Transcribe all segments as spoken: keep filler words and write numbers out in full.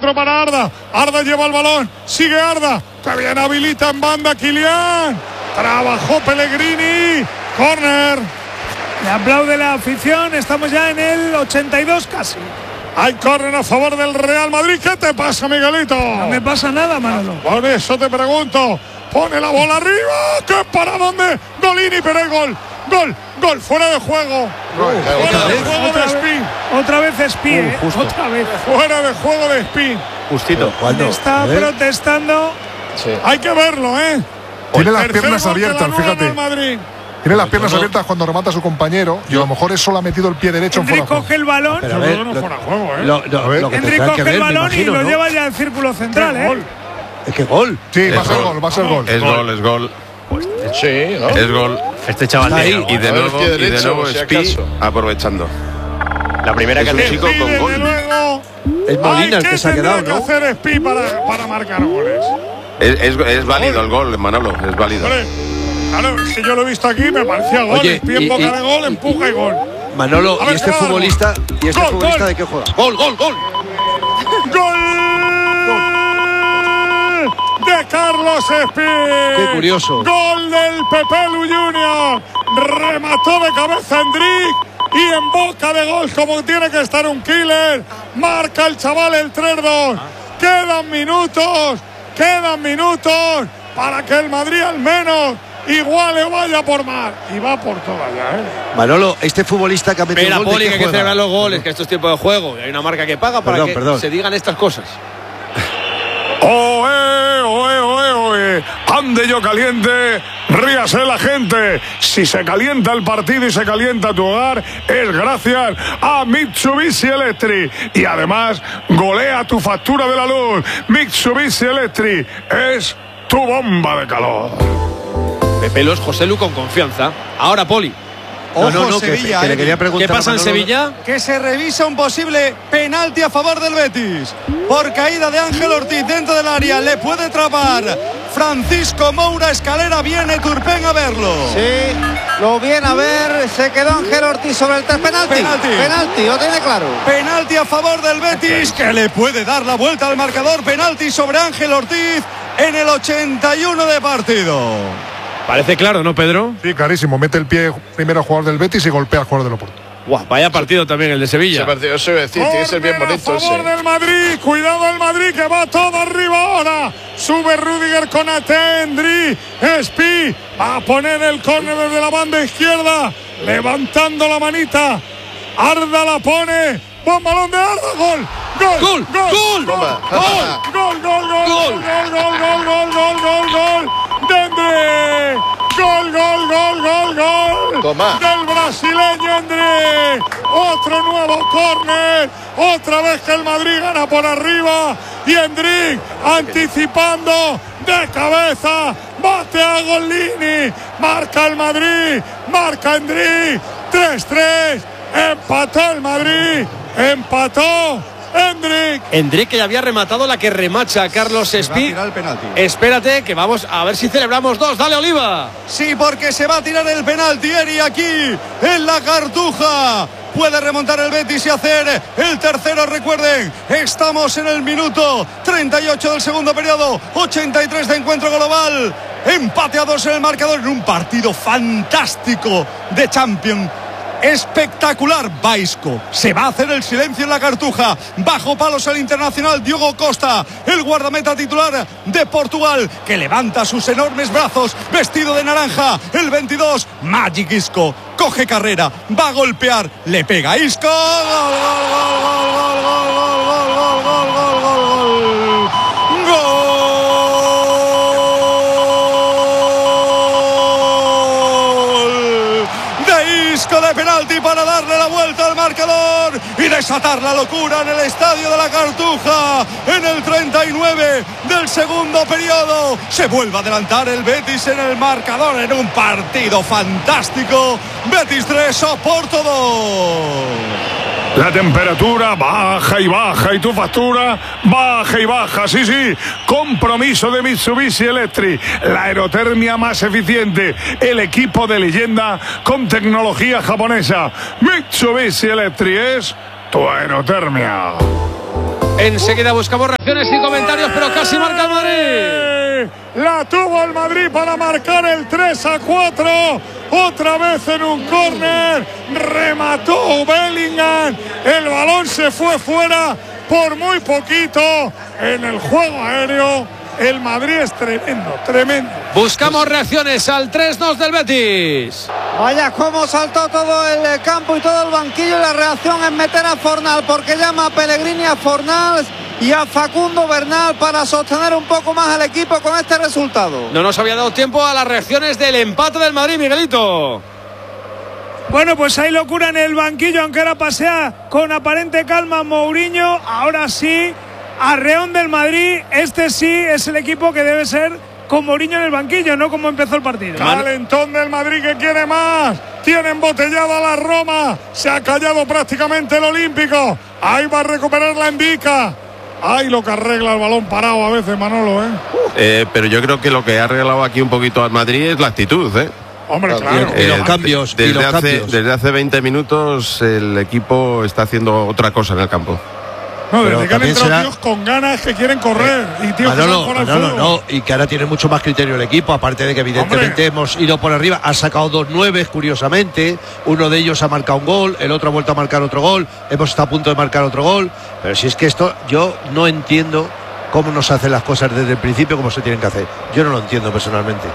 centro para Arda. Arda lleva el balón. Sigue Arda. Que bien habilita en banda Kylian. Trabajó Pellegrini. Córner. Le aplaude la afición. Estamos ya en el ochenta y dos casi. Hay córner a favor del Real Madrid. ¿Qué te pasa, Miguelito? No me pasa nada, Manolo. Por eso te pregunto. Pone la bola arriba. ¿Qué para dónde? Golini, pero hay gol. Gol, gol, fuera de juego. Uh, fuera de juego otra de Spin. Otra vez Spin, uh, eh. Otra vez. Fuera de juego de Spin. Justito. ¿Cuándo? Está ¿Eh? protestando. Sí. Hay que verlo, ¿eh? Tiene las piernas abiertas, fíjate. Madrid. Tiene las piernas no, abiertas cuando remata a su compañero y a lo mejor es solo ha metido el pie derecho en fuera de juego. coge el balón. Pero a ver, no fuera de juego, ¿eh? Lo, lo, lo Hendrik coge ver, el balón imagino, y lo ¿no? lleva ya al círculo central, ¿eh? Gol. Es que gol. Sí, es va a ser gol, gol, va a ser gol. Es gol, es gol. Sí, ¿no? Es gol. Este chaval y, ahí. y de nuevo, y de nuevo si Spi aprovechando. La primera que es un hace chico con gol. Luego. Es Molina el que se ha quedado, que ¿no? hacer Spi para, para marcar goles? Es, es, es válido el gol, Manolo, es válido. Hombre, claro, es que yo lo he visto aquí, me parecía gol. Oye, Spi en boca y, de gol, empuja y gol. Manolo, ver, ¿y este futbolista, ¿y este gol, futbolista gol. de qué juega? ¡Gol, gol, gol! ¡Gol! De Carlos Spi. Qué curioso. Gol del Pepelu Junior. Remató de cabeza Hendrik y en boca de gol, como tiene que estar un killer. Marca el chaval el tres dos. Quedan minutos, quedan minutos para que el Madrid al menos iguale o vaya por mar. Y va por todas ya, ¿eh? Manolo, este futbolista que ha metido Espera, el gol, Poli, ¿de que qué hay que juega? celebrar los goles, que esto es tiempo de juego. Y hay una marca que paga para Perdón, que perdón. se digan estas cosas. ¡Oe, oe, oe, oe! ¡Ande yo caliente! ¡Ríase la gente! Si se calienta el partido y se calienta tu hogar, es gracias a Mitsubishi Electric. Y además, golea tu factura de la luz. Mitsubishi Electric es tu bomba de calor. Pepelo es José Lu con confianza. Ahora, Poli. No, no, no, Sevilla, que, que le eh. quería preguntar. ¿Qué pasa en Manolo, Sevilla? Que se revisa un posible penalti a favor del Betis. Por caída de Ángel Ortiz dentro del área. Le puede atrapar Francisco Moura. Escalera, viene Turpin a verlo. Sí, lo viene a ver. Se quedó Ángel Ortiz sobre el tres. Penalti. Penalti. Penalti, lo tiene claro. Penalti a favor del Betis, que le puede dar la vuelta al marcador. Penalti sobre Ángel Ortiz en el ochenta y uno de partido. Parece claro, ¿no, Pedro? Sí, clarísimo. Mete el pie primero al jugador del Betis y golpea al jugador del Oporto. Guau, vaya partido también el de Sevilla. Ese partido, eso iba a decir, tiene que ser bien bonito a favor ese. del Madrid, cuidado el Madrid que va todo arriba ahora. Sube Rüdiger con Atendri. Spi va a poner el córner desde la banda izquierda, levantando la manita. Arda la pone. Buen balón de Arda, gol. Gol, gol, gol, gol, gol, gol, gol, gol, gol, gol, gol, gol, gol, gol, gol, Dendre, gol, gol, gol, gol, gol, Toma. del brasileño Hendrik. Otro nuevo córner, otra vez que el Madrid gana por arriba y Hendrik anticipando de cabeza, bate a Golini, marca el Madrid, marca Hendrik, tres tres, empató el Madrid, empató Hendrik. Hendrik, que ya había rematado la que remacha a Carlos Spi. Espérate, que vamos a ver si celebramos dos. Dale, Oliva. Sí, porque se va a tirar el penalti, Eri, aquí en la Cartuja. Puede remontar el Betis y hacer el tercero. Recuerden, estamos en el minuto treinta y ocho del segundo periodo, ochenta y tres de encuentro global. Empate a dos en el marcador en un partido fantástico de Champions. Espectacular. Baisco se va a hacer el silencio en la Cartuja. Bajo palos el internacional Diogo Costa, el guardameta titular de Portugal, que levanta sus enormes brazos vestido de naranja. El veintidós, Magic Isco, coge carrera, va a golpear, le pega Isco. Gol, gol, gol, gol, gol, gol, gol, gol, gol, gol, gol. De penalti para darle la vuelta al marcador y desatar la locura en el estadio de la Cartuja. En el treinta y nueve del segundo periodo se vuelve a adelantar el Betis en el marcador en un partido fantástico. Betis tres, Oporto dos. La temperatura baja y baja y tu factura baja y baja. Sí, sí, compromiso de Mitsubishi Electric, la aerotermia más eficiente, el equipo de leyenda con tecnología japonesa. Mitsubishi Electric es tu aerotermia. Enseguida buscamos reacciones y comentarios, pero casi marca el Madrid. La tuvo el Madrid para marcar el tres a cuatro. Otra vez en un córner. Remató Bellingham. El balón se fue fuera por muy poquito. En el juego aéreo, el Madrid es tremendo, tremendo. Buscamos reacciones al tres dos del Betis. Vaya cómo saltó todo el campo y todo el banquillo, y la reacción es meter a Fornal, porque llama a Pellegrini a Fornal y a Facundo Bernal para sostener un poco más al equipo con este resultado. No nos había dado tiempo a las reacciones del empate del Madrid, Miguelito. Bueno, pues hay locura en el banquillo, aunque ahora pasea con aparente calma Mourinho. Ahora sí, arreón del Madrid. Este sí es el equipo que debe ser con Mourinho en el banquillo, no como empezó el partido. Calentón del Madrid que quiere más. Tiene embotellado a la Roma. Se ha callado prácticamente el Olímpico. Ahí va a recuperar la Indica. Ay, lo que arregla el balón parado a veces, Manolo, ¿eh? Eh, pero yo creo que lo que ha arreglado aquí un poquito al Madrid es la actitud, ¿eh? Hombre, claro. Y los cambios. Desde, y los hace, cambios. desde hace veinte minutos el equipo está haciendo otra cosa en el campo. No, desde Pero que han también entrado será- tíos con ganas que quieren correr y tíos que Manolo, saben jugar al Manolo, fútbol. no, y que ahora tiene mucho más criterio el equipo, aparte de que evidentemente Hombre. hemos ido por arriba, ha sacado dos nueves, curiosamente, uno de ellos ha marcado un gol, el otro ha vuelto a marcar otro gol, hemos estado a punto de marcar otro gol, pero si es que esto, yo no entiendo cómo nos hacen las cosas desde el principio, cómo se tienen que hacer, yo no lo entiendo personalmente.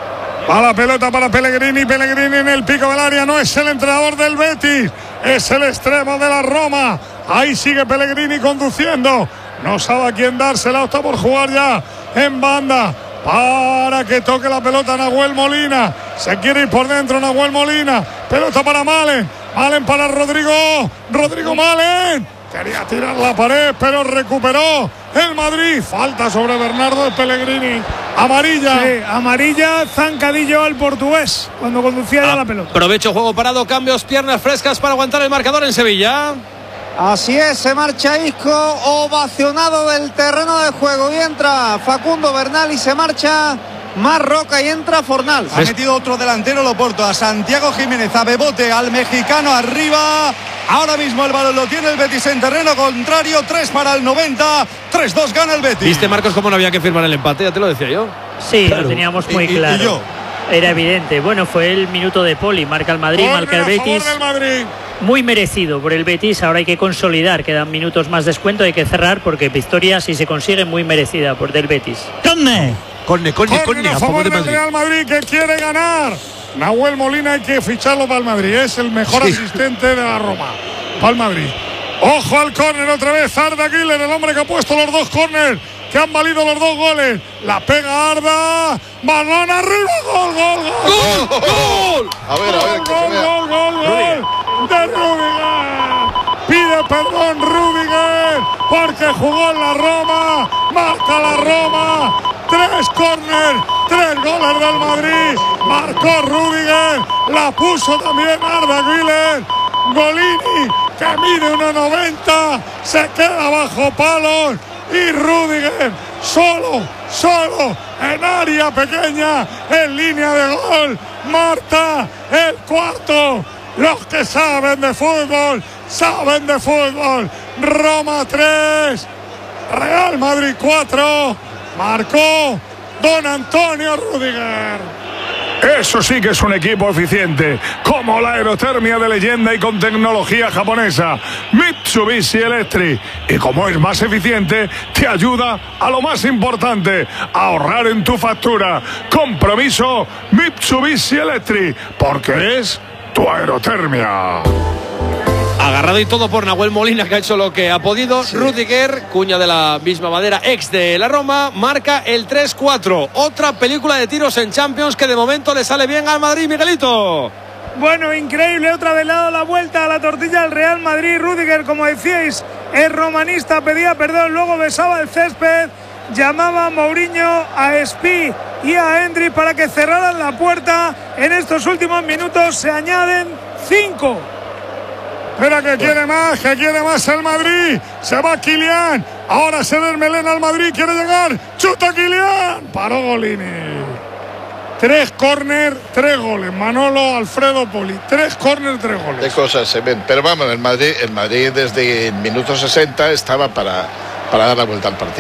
A la pelota para Pellegrini. Pellegrini en el pico del área. No es el entrenador del Betis, es el extremo de la Roma. Ahí sigue Pellegrini conduciendo. No sabe a quién dársela. Está por jugar ya en banda para que toque la pelota Nahuel Molina. Se quiere ir por dentro Nahuel Molina. Pelota para Malen. Malen para Rodrigo. Rodrigo Malen. Quería tirar la pared, pero recuperó el Madrid. Falta sobre Bernardo de Pellegrini. Amarilla. Sí, amarilla, zancadillo al portugués cuando conducía ya la pelota. Aprovecho juego parado, cambios, piernas frescas para aguantar el marcador en Sevilla. Así es, se marcha Isco, ovacionado del terreno de juego, y entra Facundo Bernal y se marcha Marroca y entra Fornal. Ha metido otro delantero, Loporto, a Santiago Jiménez, a Bebote, al mexicano arriba. Ahora mismo el balón lo tiene el Betis en terreno contrario. tres para el noventa, tres dos gana el Betis. ¿Viste, Marcos, cómo no había que firmar el empate? Ya te lo decía yo. Sí, Claro. lo teníamos muy Y- y- claro. y yo. Era evidente. Bueno, fue el minuto de Poli. Marca el Madrid, Córner marca el a favor Betis. del Madrid. Muy merecido por el Betis. Ahora hay que consolidar. Quedan minutos más descuento. Hay que cerrar porque victoria, si se consigue, muy merecida por del Betis. Corne, corne, Córner corne, a a favor favor de del Madrid. Real Madrid, que quiere ganar. Nahuel Molina hay que ficharlo para el Madrid. Es el mejor Sí. asistente de la Roma. Para el Madrid. Ojo al córner otra vez. Arda Güler, el hombre que ha puesto los dos córners, que han valido los dos goles. La pega Arda. Balón arriba. Gol, gol, gol. ¡Gol! ¡Gol! A ver, a ver, Gol, que se gol, vea. gol, gol, gol de Rüdiger. Pide perdón Rüdiger porque jugó en la Roma. Marca la Roma. Tres córner, tres goles del Madrid. Marcó Rüdiger. La puso también Arda Güler. Golini, que mide uno noventa, se queda bajo palos. Y Rüdiger solo, solo en área pequeña, en línea de gol. Marta el cuarto. Los que saben de fútbol, saben de fútbol. Roma tres, Real Madrid cuatro. Marcó don Antonio Rüdiger. Eso sí que es un equipo eficiente, como la aerotermia de leyenda y con tecnología japonesa, Mitsubishi Electric. Y como es más eficiente, te ayuda a lo más importante, a ahorrar en tu factura. Compromiso Mitsubishi Electric, porque es tu aerotermia. Agarrado y todo por Nahuel Molina, que ha hecho lo que ha podido. Sí. Rüdiger, cuña de la misma madera, ex de la Roma, marca el tres cuatro. Otra película de tiros en Champions que de momento le sale bien al Madrid, Miguelito. Bueno, increíble, otra vez le ha dado la vuelta a la tortilla al Real Madrid. Rüdiger, como decíais, es romanista, pedía perdón, luego besaba el césped, llamaba a Mourinho, a Espi y a Hendry para que cerraran la puerta. En estos últimos minutos se añaden cinco. Espera, que quiere más, que quiere más el Madrid. Se va Kylian. Ahora se desmelena al Madrid, quiere llegar. Chuta Kylian. Paró Golini. Tres córner, tres goles. Manolo, Alfredo, Poli. Tres córner, tres goles. De cosas se ven. Pero vamos, el Madrid, el Madrid desde el minuto sesenta estaba para, para dar la vuelta al partido.